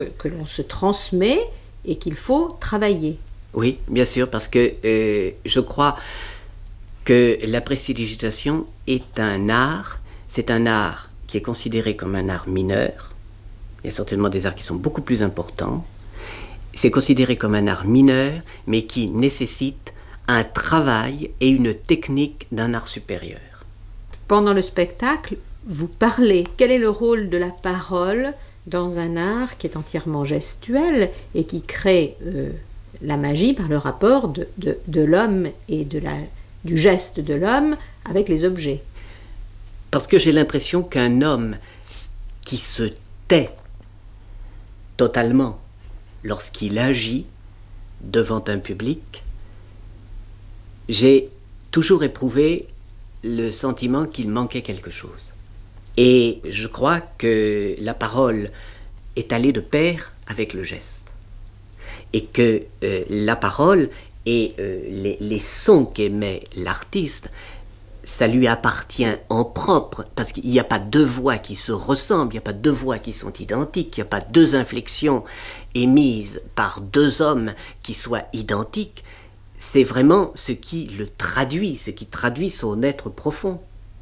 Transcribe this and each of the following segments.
que l'on se transmet et qu'il faut travailler. Oui, bien sûr, parce que je crois que la prestidigitation est un art. C'est un art qui est considéré comme un art mineur. Il y a certainement des arts qui sont beaucoup plus importants. C'est considéré comme un art mineur, mais qui nécessite un travail et une technique d'un art supérieur. Pendant le spectacle, vous parlez. Quel est le rôle de la parole dans un art qui est entièrement gestuel et qui crée la magie par le rapport de l'homme et du geste de l'homme avec les objets? Parce que j'ai l'impression qu'un homme qui se tait totalement lorsqu'il agit devant un public, j'ai toujours éprouvé le sentiment qu'il manquait quelque chose. Et je crois que la parole est allée de pair avec le geste. Et que la parole et les sons qu'émet l'artiste, ça lui appartient en propre, parce qu'il n'y a pas deux voix qui se ressemblent, il n'y a pas deux voix qui sont identiques, il n'y a pas deux inflexions émises par deux hommes qui soient identiques. C'est vraiment ce qui le traduit, ce qui traduit son être profond.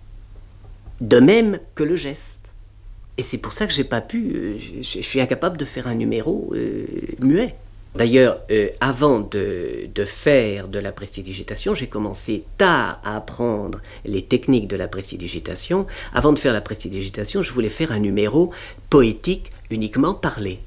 De même que le geste. Et c'est pour ça que j'ai pas pu, je suis incapable de faire un numéro muet. D'ailleurs, avant de faire de la prestidigitation, j'ai commencé tard à apprendre les techniques de la prestidigitation. Avant de faire la prestidigitation, je voulais faire un numéro poétique uniquement parlé.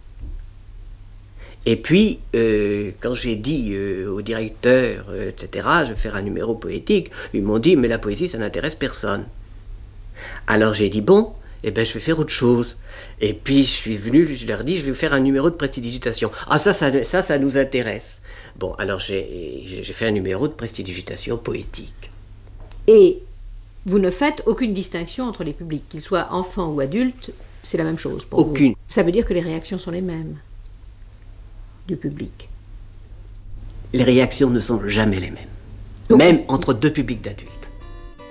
Et puis, quand j'ai dit au directeur, etc., je vais faire un numéro poétique, ils m'ont dit, mais la poésie, ça n'intéresse personne. Alors j'ai dit, bon, eh ben, je vais faire autre chose. Et puis je suis venu, je leur ai dit, je vais faire un numéro de prestidigitation. Ah, ça nous intéresse. Bon, alors j'ai fait un numéro de prestidigitation poétique. Et vous ne faites aucune distinction entre les publics, qu'ils soient enfants ou adultes, c'est la même chose pour Aucune. vous. Ça veut dire que les réactions sont les mêmes du public. Les réactions ne sont jamais les mêmes. Donc, même entre deux publics d'adultes.